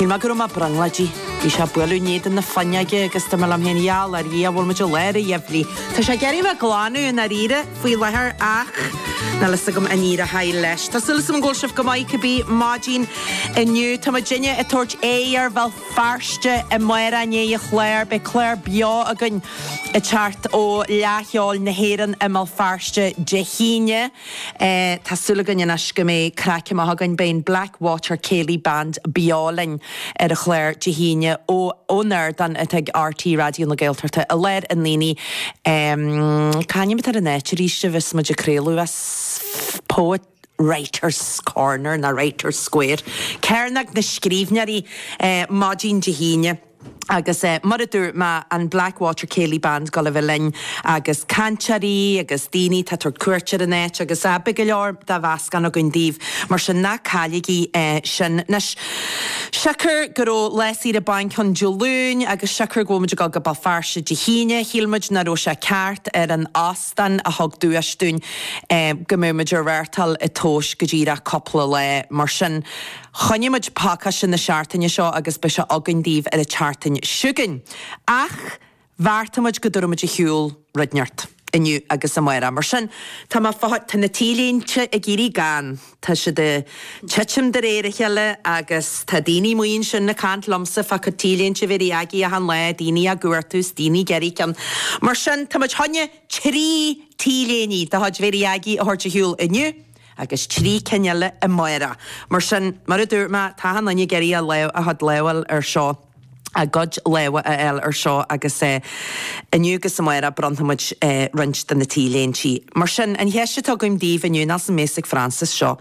Filma gur ma branglaji. Isha bwelu nid yn y ffaniage agos dyma lam hen ial ar ia wol ma jolera iefli. Ta sha geri fa glanu yn ar ira fwy lahar ach na lysagum yn ira hai lesh. Ta sylsum yn golsif gymai cybi magin yn yw ta ma jinia y torch eir fel farste y moera nie i chler be chler bio agyn y chart o lachiol na heran y mal farste jehinia. Ta sylgyn yn asgymi cracia ma hagyn bein Blackwater Cayley Band biolin y chler jehinia o nerd dan yteg RT radio na gaeltarta a led yn lini caniam ytar yn eich rysio fys ma jacrelu as poet Writer's Corner na Writer's Square Cernag na sgrifniari Magin jehinia agus Maradur ma an Blackwater Cayley Band golevelin agus Canchari agus Dini tator Curcher in et agus Abigailor da Vascan og Undív mar sin na caligi sin nas Shaker gro lesi de bank on Jolún agus Shaker go muid go balfarse jehine hilmuid na rosa cart an astan a hog duastún gomumuidir vertal a tosh gajira couple le mar sin Chonimid pakas in the shartin seo agus bisha Ogundív a chartin shugan. Ach, vartamid godurumid hiúl ridnart. Inniu agus amoira mar sin tá ma fahat tan na tílínte a gíri gan tá se de chechim de réiricheile agus tá díní muoin sin na cant lomsa fa go tílínte veriagi a han le díní a guartus díní gericam mar sin tá ma honne trí tíléní da had veriagi a horte hiúl inniu agus trí cenneile a moira mar sin mar a dúr ma tá han anne geri a leo a had lewal seo a god lewa a el seo agus aniugus samoira brontamid runch den na tíléntí mar sin an heiste tugum díh aniu nas an Mesic Francis seo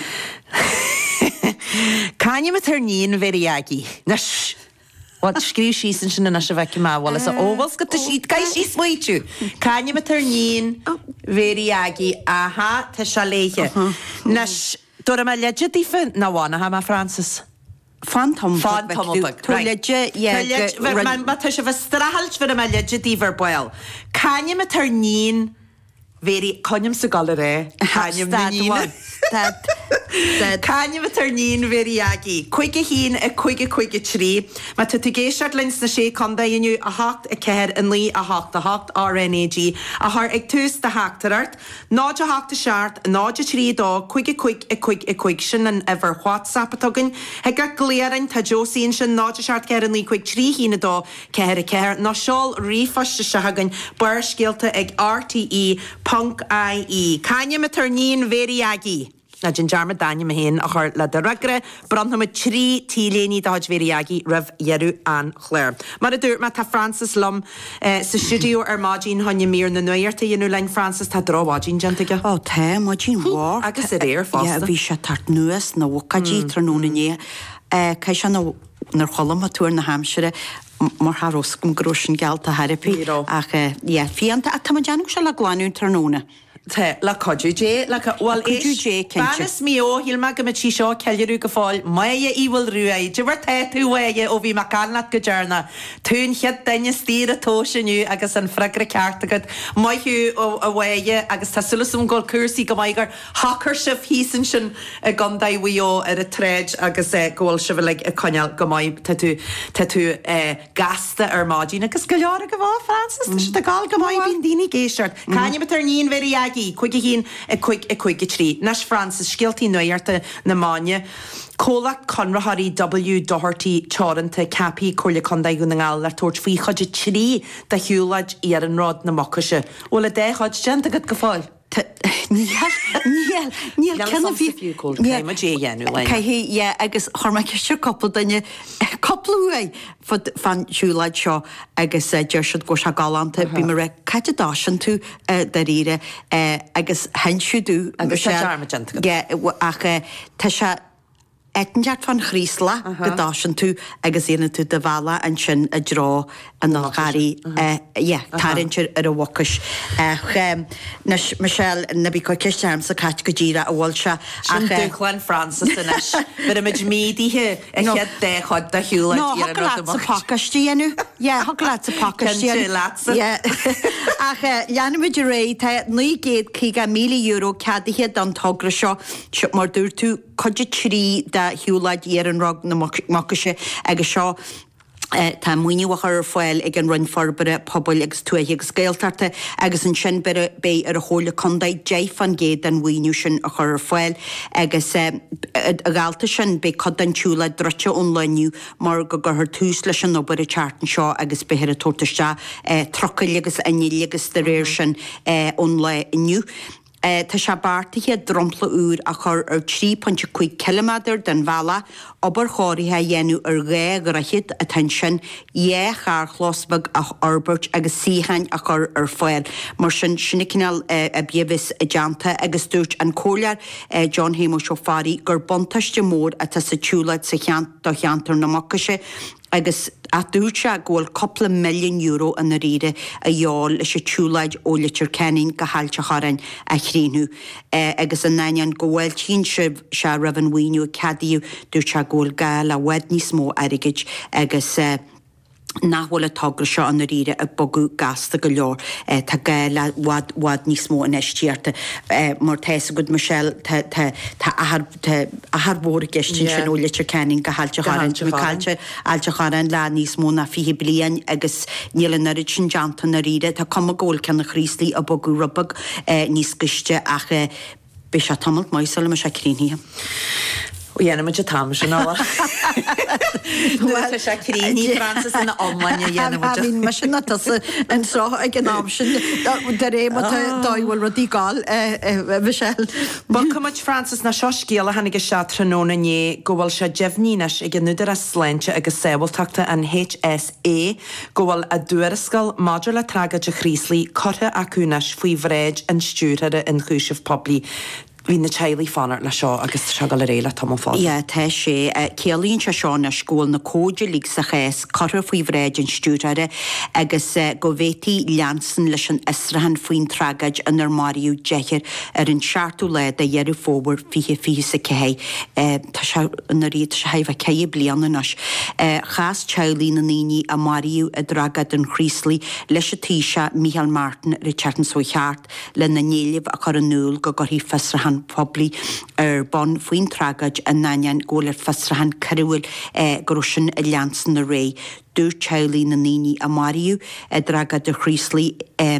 Caniam a tarnín veriagi nas Wat skrif sísan sin na se veki ma wala sa ovals got the sheet guy she sweetu Caniam a tarnín veriagi aha te shaleiche nas dora ma legitifa na wana ha ma Francis Fantomog. Tulledje, ja. Maar tussen we strahalt voor de malledje die verboel. Kan je met haar niet very kan je ze galerij? Kan je met niet? Kan je met haar niet very agi? Quicke heen, a quicke tree. Maar te geescht lens na she kan dat je nu a hakt a keer en lee a hakt RNAG. A haar ik thuis de hakt erart. Nod je hakt de shart, nod je tree dog. Quick shin en ever WhatsApp het ook in. Ik ga kleren ta Josie shin nod je shart keer en lee quick tree heen dog. Keer. Na shol refresh de shagen. Bar skilte ik RTE punk IE. Kan je met haar niet very agi? Na jin jarma danya mahin a har la daragre brandna met trí tíléní da had veriagi rev yeru an chléir. Mar a dúr ma ta Francis Lum sa studio Magin honne mir na nuirte ynu lein Francis ta drawagin gentige. Oh, te Magin war. Agus a réir fast. Ja, vi sé tart nuas na wakaji tranúna nie. Kai se nar cholam a túr na Hampshire mar haroskum grosin geld a harapi. Ach, ja, fianta a tamajanum se la glanún tranúna. Te la codúé le bhil Banas mío híl me go me tí seo ceirú go fáil maie íhfuil ruúid Dúhar te túhaige ó bhí mar calna go dearna tún chead daine stír atóisiú agus an freigra ceartagad maithú a bhhaige agus tá sulasum gáil cuasaí go maigar hacar sibh hísan sin a gandaidhío ar a tréid agus gáil sibh le a coineal go maiid tú gasta ar Magin agus go lear go bhá Francis tá si a gáil go maiid bín daoine géisteart Caine me tar níon veriag Quickie heen a quick tree. Nash Francis skilty nuirte na mania. Cola Conrahari W. Doherty Chorante Capi Corlia Condai Gunangal la torch fi chodge tree da hulaj an rod na mokashe. Well a day hodge gent a good gefall. Níl cenna bhí céim a dé dhéanú le. Cai agus chormaice se couple daine coupleúi fan siúlaid seo agus deir siad go se galanta bí mar ra caiidedáisian tú de riire agus hensiúdú agus sé armagenta. Ach tá se Etnjart van Chrísla godáisian tú agus éana tú de bhela an sin a drá an nachgarí tarintir ar a bhhacas. Michelle na bí coi cistearm sa cait go ddíra a bhil se sin dúchlan Francis inis. Bid a mid mídíthe a chead de chod de hiúla No, ha glad sa pakastíanu. Ja, ha glad sa pakastíanu. Ach, Janna mid ré, ta 9 €1,000 cadithe don togra seo, mar dúr tú codja trí da tá hiúlaid ar an rog na mocaise agus seo Tá muoineh ar foiil ag an run forbere pobl agus tuaigh agus scéaltarta agus an sin bé ar a hóla condaid déif an géad an bhuiinú sin a chur foiil agus a gáalta sin be cod an túúla drote ónlainniu mar go gur túús leis an obair a chartan seo agus behir a tótaiste trocail agus aníil agus de réir sin ónlainniu. Tá se bartaithe drompla úr a chur ar 3.5 km den bhela obair choirithe dhéanú ar ré gorachiid a tan sin char chlosbag a Orbert agus síhain a chur ar foiil. Mar sin sinnicinál a bívis a deanta agus dúirt an cólear John Hémo Seofarí gur bontaiste mór a tá sa túúlaid sa cheantar na mocaise agus a dúirte ggóil €2 milliún an na riire a dheáil leis a túúlaid ó litir cenin go hailte charan a chríú. Agus an nain ggóil tín sibh se rah an bhuiinú cadíú dúirte ggóil gail a wed níos mó aigeid agus nachhfuil tagra seo an riire a bogu gasta go leor tá gaile wad níos mó an eistíarta mar teis go Michelle tá ahar bóra geistin sin ó litir cenin go hailte charan ailte charan le níos mó na fihi blian agus nílan narid sin deanta na riire tá cum ggóil cen na chríslí a bogu rubbag níos guiste ach be se tamalt maisal me se críníhe. Dhéana muid tam sin ála. Se críní Francis in online dhéana me sin an seo ag an am sin de ré dáhfuil rodí gáil Michelle. Ba cumid Francis na seo scéala hanig se tróna né go bhfuil se jefhníis ag nuidir a sleinte agus sébalteachta an HSA go bhfuil a dúrascail maidir le tragad a chríslí cortha acunas faoi bhréid an stúrthade in chúisih poblí. Bhí na tealaí fanar le seo agus se go le réile tam fá. Ie, tá sé célíonn se seo na scóil na cóide lí sa chéas cortha faoi bhréid an stúrthade agus go bhétaí leansan leis an israhan faoin tragaid an armáriú deithir ar an seaartú le a dhearú fóbar fi sa cehé. Tá se na riad se haimh cé blianana nas. Chas tealaí na níní a mariú a dragad an chríslí leis a tíise Michael Martin Richardson Soicheart le na néileh a chur an núl go gohí fesrahan poblí ar bon faoin tragaid a nain ggóir fesrahan carúil gosin a leansan na ré. Dúr tealaí na níní a mariú dragad de chríslí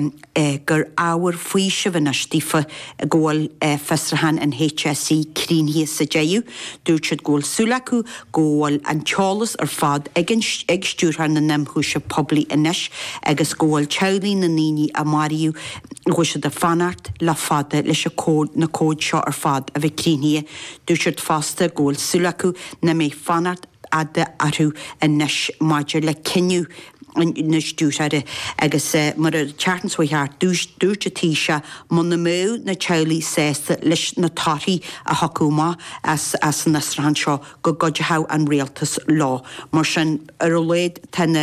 gur áhar faoi sibh na stífa ggóil fesrahan an HSC críní sa déú. Dúr siad ggóil súlaú ggóil an teolalas ar fad ag stúrtha na nemthúise poblí inis agus ggóil tealaí na níní a mariú go se de fanart le fada leis na cód seo ar fad a bheith críní. Dúr siad fásta ggóil súlaú na mé fanart ada arú a nes maidir le ciniú nes dúside agus mar a chartanshaart dúirte tíise man na mú na tealaí sésta leis na taí a haúma as an nasran seo go godethe an réaltas lá. Mar sin ar léad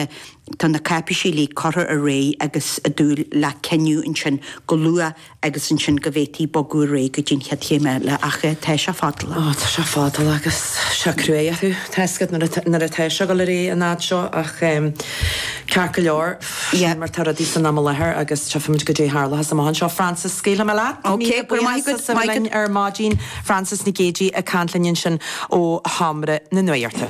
Tá na capiisi lí cortha a ré agus a dúil le ceniu in sin go lua agus in sin go bhétaí bogú ré go dtín chéime le acha te se fadal. Tá se fádal agus se cruéú teiscad nar a teise go le ré a nád seo ach cear go leor mar tar a dí san am lethir agus tefuid go dé hála has amán seo Francis scéile me le. Ok, ar mádín Francis Nigéji a canlainn sin ó hamre na nuirte.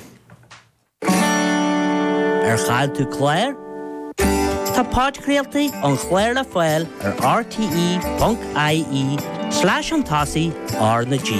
Chael tú Claire? Tá páidcréaltaí an Chléir le Foiil ar rte.ie/an-tasaí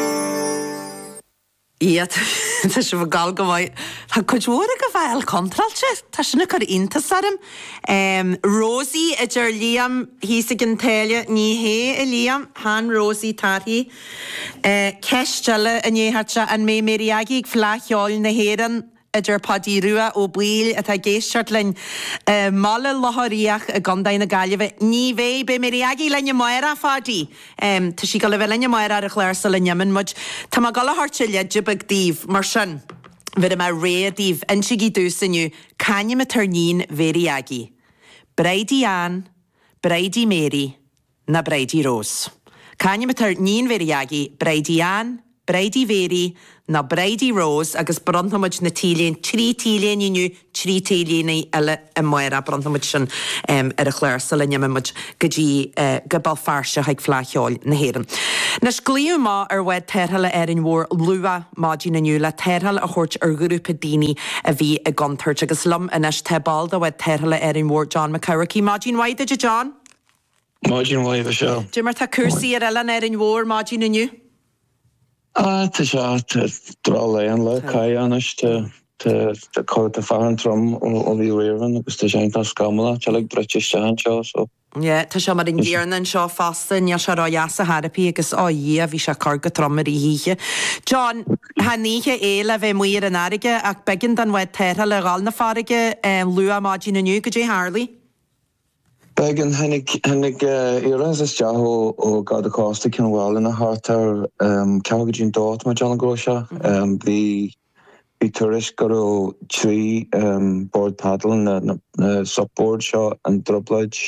Iad, tá se bh gal go bhaid. Tá chuidmóra go bhil contralte, tá sinna chu intasarm. Rosie a gur Liam hí sa gin téile ní hé a Liam, han Rosie tarthaí. Ceistele a néharte an mé mériagi ag flacheáil na héan idir padí rua ó bhuiil a tá géisteart lein mala láthaíach a gandain na gaiileh ní bhéh be mériagi lenne maira fádí. Tá sí go le bheith lenne maira a chléir sa le nemin mud tá má galhartte leidjibag díomh mar sin. Bhid am réadíomh insigí dúsaniu caine me tarnín mériagi. Breidí Ann, Breidí Mary na Breidí Rose. Caine me tarnín mériagi, Breidí Ann, Brady Véri na Brady Rose agus brandhamid na tíléin, 3 tíléin inniu, 3 tíléin eile a muire brandhamid sin ar a chléir sa linne mimid go dtí go bal farse haig flaithol na héan. Nas glíú má ar wed terhalla in mhór lua mádí na nniu le terhalla a chóirt ar grúpa daoine a bhí a ganthirt agus lum inis tebal a wed terhalla in mhór John McCarricky. Mádín waide de John? Mádín waide seo. Dimar tá cursaí ar eile in mhór mádí na nniu? Tá seo drá léon le caianis de coil a farantrom ó bhí rian agus tá sé tá scamala te le breitiiste anseo so. Tá se mar in ggéarnan seo fasta ne se ráheasa Harpaí agus á dhé a bhí se carga tromar í híe. John, haníe éile bheith muir an aige ach begin an bhaid teirtha le gáil na farige lua mádí na nniu go dtí Harley? Begin hennig iras is jaho ó gad a costa cin bhil na hátar cegadín dát mar John Grosia. Bhí turis go 3 board paddle na subboard seo an drobleid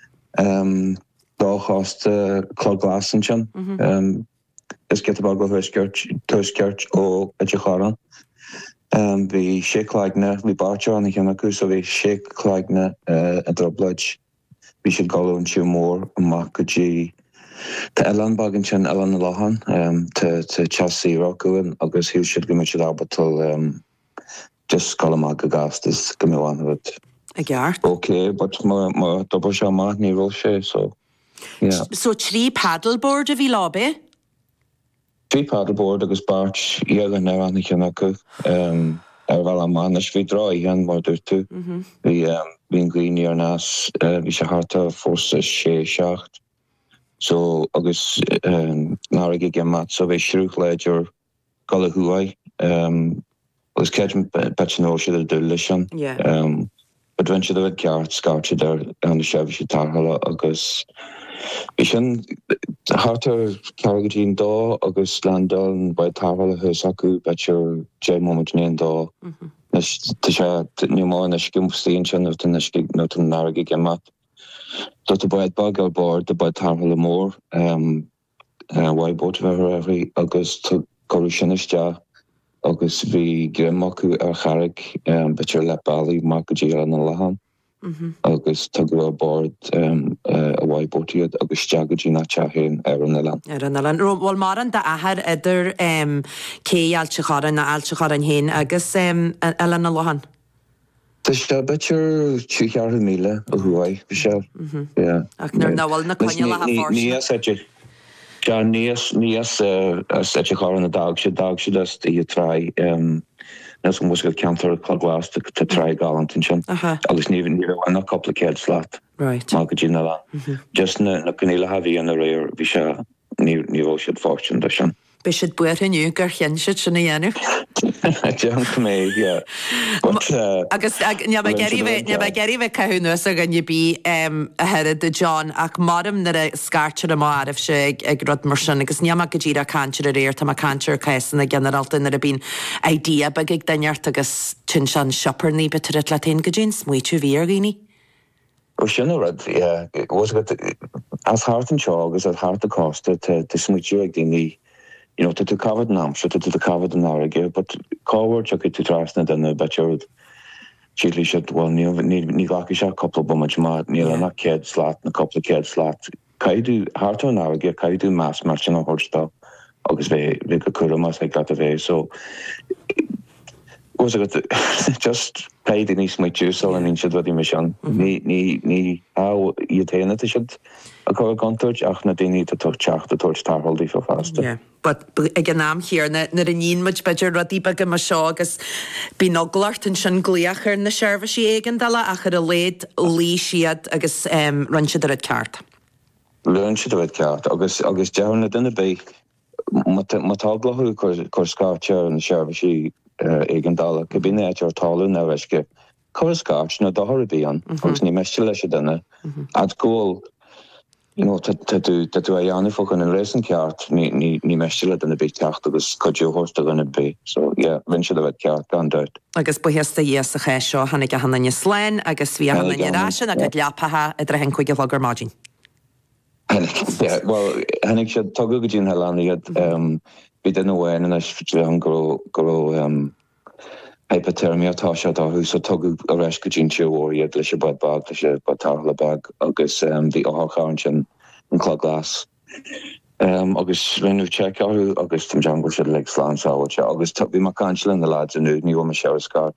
dá chásta clog glasan sin. Is get about go thuisceart ó a decharan. Bhí séclaigna bhí bartear an chéannaú so bhí séclaigna a drobleid. Bhí siad galún siú mór amach go dtí tá Elan bagan sin Elan na Láhan tá Chelsea Rockúin agus hiú siad go muid siad abatal just galamach go gastas go mháin bhid. A gceart? Okay, but má dobar se amach ní bhfuil sé, so yeah. So 3 paddleboard a bhí lábe? 3 paddleboard agus bart dhéagan na anna ceannaú. Ar bhil amach na bhí drá íon mar dúirtú. Bhín glíní ar nás bhí sé harta fórsa 6-7. So agus náraigh ge mat so bheith srúch leidir gala huaid. Agus ceid betinó siad a dúla sin. Bhain siad a bheith ceart scairte ar an sibh sé tarthala agus bhí sin harta ceargadtín dá agus landal an bhaid tarthala thus acu betir dé moment néon dá. Tá sé ní máin na scimstíon sin nó an náraigh ge mat. Dat de bad bag ar board de bad tarhall mór waibot bheit agus tu choú siniste agus bhí grimachú ar charrig betir le bailí mar go dtí an na Láhan agus tu go board a waibotí agus teagadtí na tehéin ar an Elan. Ar an Elan. Bhil mar an de ahar idir céaltecharan na altecharan héin agus Elan na Láhan? Tá sé betir 2 míle a thuaid se. Ach nar náhfuil na coine le níos sete choran na dag se is í trai nes go muscail ceantar cloglas tá trai galantin sin. Agus ní bhna coppla slaat má go dtí na lá. Just na gnéile hahí an a réir bhí se ní bhil siad fáin de sin. Be siad buir inniu gur chin siad sinna dhéanamh? Dean mé, yeah. Agus neba geirí bheith caithúnas a gan bí a head de John ach marm na a scartear am áibh se ag rud mar sin agus neamach go dtíra cantir a réir tá cantir caisan na generalta na a bín idea bag ag daineart agus tin sean siopperní betar le taon go dtín smuitiú bhí ar ghaoine? Ó sin rud, as hart an seo agus as hart a costa te smuitiú ag daoine. You know, to cover the Amsterdam, to cover the Narragain, but cover check it to Trasna and the better chili shit. Well, ni gaki a couple of much mad, ni na kid slat, a couple of kid slat. Kai do hard on Narragain, kai do mass marching on Horstall, August Bay, like a Kurumas like that away. So was it just played in East my juice all and in should what you mission. Ni how youtain it should. A go gantuch ach na déine a tuchtteach a tuair tarhaldí for fasta. Yeah, but ag an náam hir na a níon muid beidir rodí bag am seo agus bí nóglart an sin glíachar na seirbhísí éigen dala ach ar a léad lí siad agus run siad ar a ceart. Run siad ar a ceart agus dean na duine bé matáglathú chuir scartear an na seirbhísí éigen dala go bíine éit ar talú na bheisce chuir scart na dahar bíon agus ní meiste leis a duine at ggóil you know, that I only fucking in racing cart, ni mestile in the big tacht agus could horse gonna be. So yeah, eventually that cart gone out. Agus buhesta yes a chesho hannig a hanna slein agus vi hanna rashin ag lepaha a drehen chuig a vlogger margin. Well, hannig sé tugu go dtín helániad bhí den bhhain an an go hypothermia tá se áthú so tugu a reis go dtín tíóiad leis sé bud bag leis sé tarla bag agus bhí áthcháin sin an clog glas. Agus rinú check áú agus tam John go sé le slán sáhaite agus bhí mar cancelin na lads anú ní me se scar